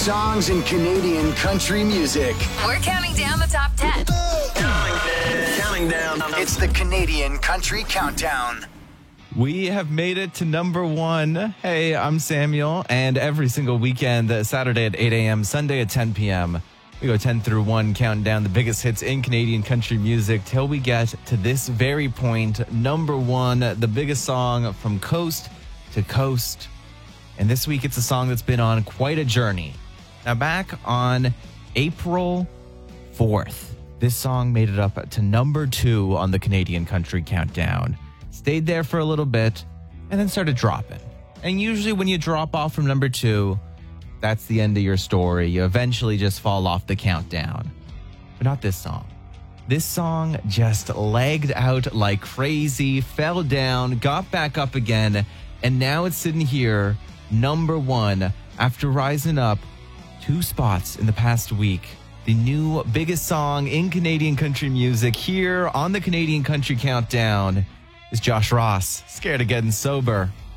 songs in Canadian country music. We're counting down the top 10. Counting down. It's the Canadian Country Countdown. We have made it to number 1. Hey, I'm Samuel, and every single weekend, Saturday at 8 a.m., Sunday at 10 p.m., we go 10 through 1, counting down the biggest hits in Canadian country music till we get to this very point, number 1, the biggest song from coast to coast. And this week, it's a song that's been on quite a journey. Now, back on April 4th, this song made it up to number 2 on the Canadian Country Countdown. Stayed there for a little bit, and then started dropping. And usually when you drop off from number 2, that's the end of your story. You eventually just fall off the countdown. But not this song. This song just lagged out like crazy, fell down, got back up again, and now it's sitting here, number 1, after rising up 2 spots in the past week. The new biggest song in Canadian country music here on the Canadian Country Countdown is Josh Ross, Scared of Getting Sober.